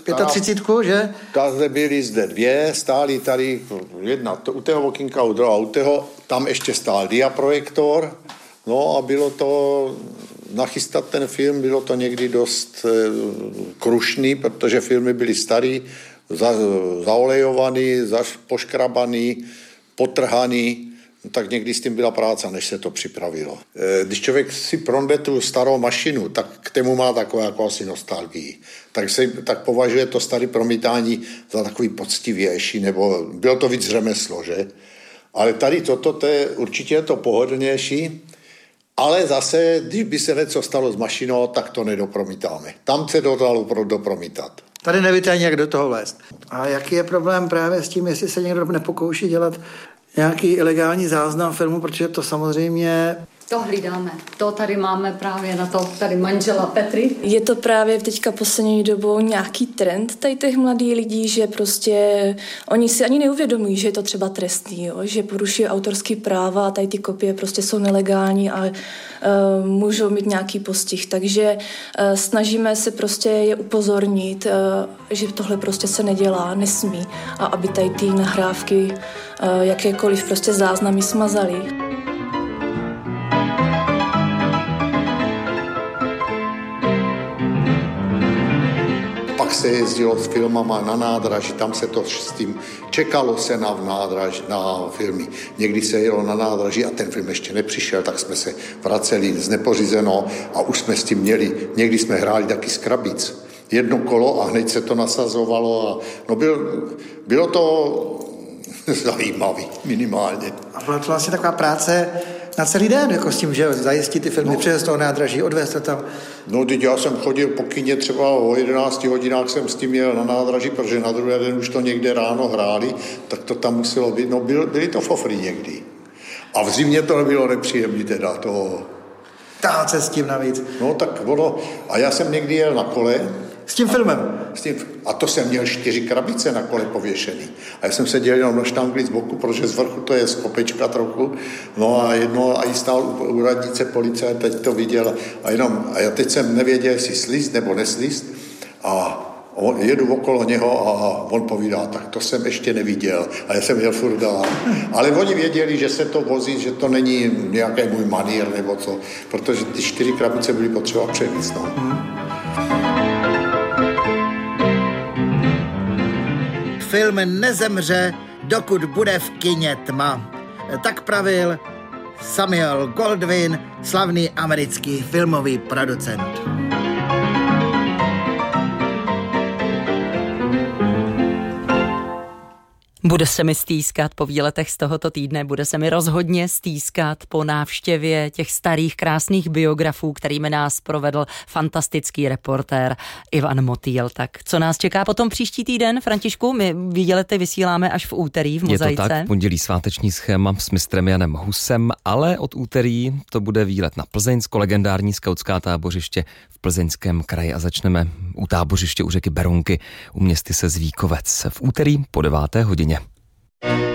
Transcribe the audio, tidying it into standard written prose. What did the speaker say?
35, že? Tady byly zde dvě, stály tady jedna u tého okýnka, druhá u tého, tam ještě stál diaprojektor, no a bylo to, nachystat ten film, bylo to někdy dost krušný, protože filmy byly starý, zaolejovaný, poškrabaný, potrhaný, no tak někdy s tím byla práce, než se to připravilo. Když člověk si pronde tu starou mašinu, tak k tomu má takovou jako asi nostalgii. Tak považuje to staré promítání za takový poctivější, nebo bylo to víc řemeslo, že? Ale tady to je určitě to pohodlnější, ale zase, když by se něco stalo s mašinou, tak to nedopromítáme. Tam se dodalo dopromítat. Tady nevíte jak do toho vlézt. A jaký je problém právě s tím, jestli se někdo nepokouší dělat nějaký ilegální záznam filmu, protože to samozřejmě... To hlídáme. To tady máme právě na to, tady manžela Petry. Je to právě teďka poslední dobou nějaký trend tady těch mladých lidí, že prostě oni si ani neuvědomují, že je to třeba trestný, jo? Že porušují autorský práva a tady ty kopie prostě jsou nelegální a můžou mít nějaký postih. Takže snažíme se prostě je upozornit, že tohle prostě se nedělá, nesmí a aby tady ty nahrávky jakékoliv prostě záznamy smazali. Pak se jezdilo s filmama na nádraží, tam se to s tím čekalo se na filmy. Někdy se jelo na nádraží a ten film ještě nepřišel, tak jsme se vraceli znepořízeno a už jsme s tím měli, někdy jsme hráli taky z krabic. Jedno kolo a hned se to nasazovalo a no bylo to zajímavý, minimálně. A byla to vlastně taková práce na celý den, jako s tím, že zajistit ty filmy, přes toho nádraží, odvést to tam. No, teď já jsem chodil po kině třeba o 11 hodinách jsem s tím jel na nádraží, protože na druhý den už to někde ráno hráli, tak to tam muselo být. No, byly to fofry někdy. A v zimě to nebylo nepříjemný teda to. Tát se s tím navíc. No, tak ono. A já jsem někdy jel na kole. S tím filmem? A to jsem měl 4 krabice na kole pověšený. A já jsem se dělal jenom na štangli z boku, protože z vrchu to je skopečka trochu. No a jedno, a i stál u radnice policie, teď to viděl. A já teď jsem nevěděl, jestli slízt nebo neslízt. A jedu okolo něho a on povídá, tak to jsem ještě neviděl. A já jsem jel furt dál. Ale oni věděli, že se to vozí, že to není nějaký můj manír nebo co. Protože ty 4 krabice byly potřeba převíct. No. Film nezemře, dokud bude v kině tma. Tak pravil Samuel Goldwyn, slavný americký filmový producent. Bude se mi stýskat po výletech z tohoto týdne, bude se mi rozhodně stýskat po návštěvě těch starých krásných biografů, kterými nás provedl fantastický reportér Ivan Motýl. Tak co nás čeká potom příští týden, Františku? My výlety vysíláme až v úterý v Mozaice. Je to tak, v pondělí sváteční schéma s mistrem Janem Husem, ale od úterý to bude výlet na Plzeňsko, legendární skautská tábořiště v Plzeňském kraji a začneme u tábořiště u řeky Berounky u městyse Zvíkovec v úterý po 9. hodině.